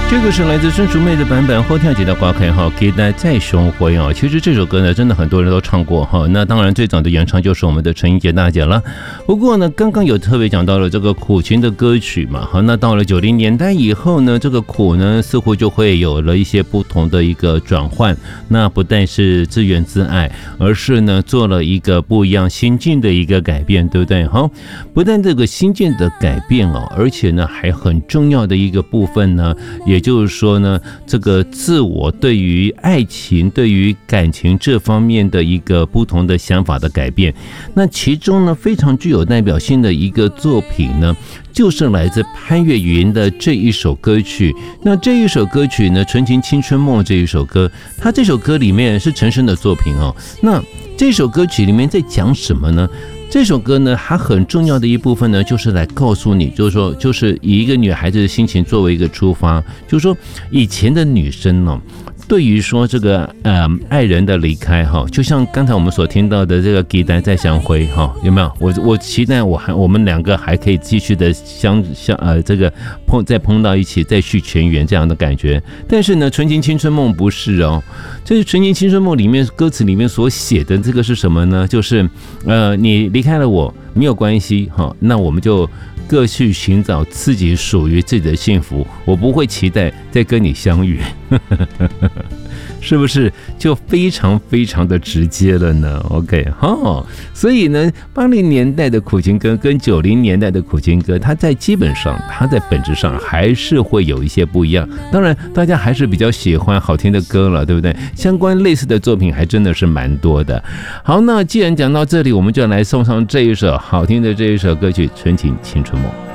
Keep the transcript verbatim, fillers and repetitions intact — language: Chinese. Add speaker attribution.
Speaker 1: 这个是来自孙淑妹的版本，后跳起的瓜开哈，给大家再雄辉哦。其实这首歌呢，真的很多人都唱过哈。那当然最早的原唱就是我们的陈英杰大姐了。不过呢，刚刚有特别讲到了这个苦情的歌曲嘛，好，那到了九零年代以后呢，这个苦呢似乎就会有了一些不同的一个转换。那不但是自怨自艾，而是呢做了一个不一样心境的一个改变，对不对？好，不但这个心境的改变哦，而且呢还很重要的一个部分呢，也就是说呢，这个自我对于爱情、对于感情这方面的一个不同的想法的改变。那其中呢，非常具有代表性的一个作品呢，就是来自潘越云的这一首歌曲。那这一首歌曲呢，《纯情青春梦》这一首歌，它这首歌里面是陈升的作品哦。那这首歌曲里面在讲什么呢？这首歌呢，它很重要的一部分呢，就是来告诉你，就是说，就是以一个女孩子的心情作为一个出发，就是说，以前的女生呢、哦，对于说这个呃爱人的离开哈，就像刚才我们所听到的这个期待再相会哈，有没有？我我期待我还我们两个还可以继续的相相呃这个碰再碰到一起，再续前缘这样的感觉。但是呢，《纯情青春梦》不是哦，这是《纯情青春梦》里面歌词里面所写的这个是什么呢？就是呃你离开了我没有关系哈，那我们就各去寻找自己属于自己的幸福，我不会期待再跟你相遇。是不是就非常非常的直接了呢 ？OK 哈，所以呢，八零年代的苦情歌跟九零年代的苦情歌，它在基本上，它在本质上还是会有一些不一样。当然，大家还是比较喜欢好听的歌了，对不对？相关类似的作品还真的是蛮多的。好，那既然讲到这里，我们就来送上这一首好听的这一首歌曲《纯情青春梦》。